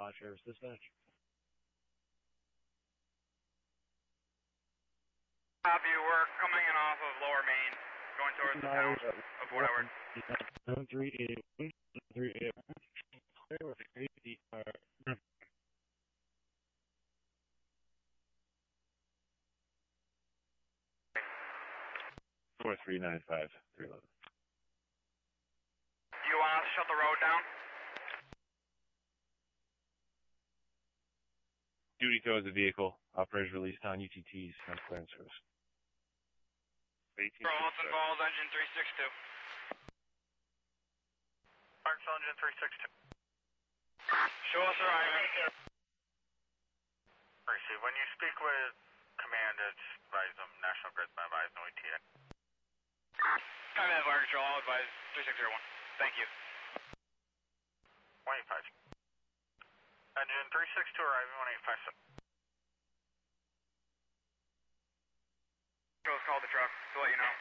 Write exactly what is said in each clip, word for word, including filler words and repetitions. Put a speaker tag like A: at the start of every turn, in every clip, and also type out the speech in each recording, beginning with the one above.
A: Dodge Service Dispatch.
B: Copy, we're coming in off of Lower Main, going towards the town of whatever.
A: seven three eight one, seven three eight one. Clear with eighty, uh, four three nine five three eleven.
B: Do you want us to shut the road down?
A: Duty tows the vehicle. Operators released on U T Ts on clearance service.
B: Charleston Falls, engine three six two. Parks engine three six two. Show us arriving. Receive. When you speak with command, it's advise them National Grid's been advised, no E T A. Copy that, fire control. I'll advise three six zero one. Thank you. one eight five. Engine three six two arriving, one eight five seven. Control's called the truck, to let you know.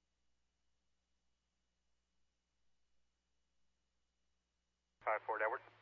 B: five four, Edward.